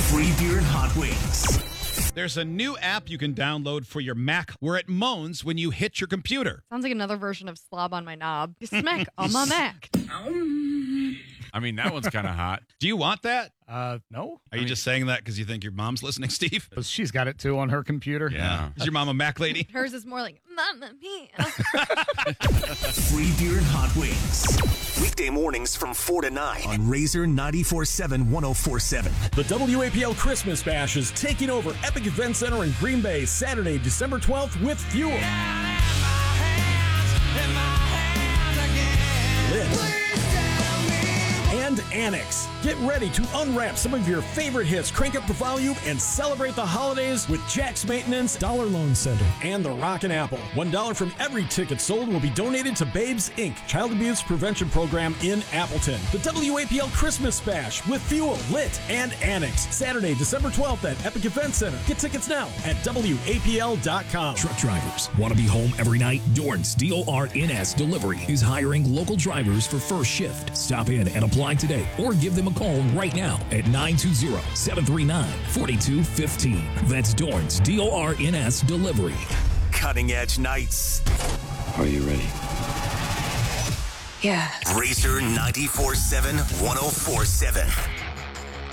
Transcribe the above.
Free beer and hot wings. There's a new app you can download for your Mac where it moans when you hit your computer. Sounds like another version of slob on my knob. You smack on my Mac. I mean, that one's kind of hot. Do you want that? No. Are you just saying that because you think your mom's listening, Steve? But she's got it too on her computer. Yeah. Is your mom a Mac lady? Hers is more like, Mamma Mia. Free beer and hot wings. Weekday mornings from 4 to 9 on Razor 94.7 1047. The WAPL Christmas Bash is taking over Epic Event Center in Green Bay Saturday, December 12th with Fuel. Lit. And Annex. Get ready to unwrap some of your favorite hits, crank up the volume, and celebrate the holidays with Jack's Maintenance, Dollar Loan Center, and the Rockin' Apple. $1 from every ticket sold will be donated to Babes Inc., Child Abuse Prevention Program in Appleton. The WAPL Christmas Bash with Fuel, Lit, and Annex. Saturday, December 12th at Epic Event Center. Get tickets now at WAPL.com. Truck drivers, want to be home every night? Dorn's DORNS Delivery is hiring local drivers for first shift. Stop in and apply today or give them a call right now at 920-739-4215. That's Dorn's DORNS Delivery. Cutting Edge Nights. Are you ready? Yeah. Razor 94.7 1047.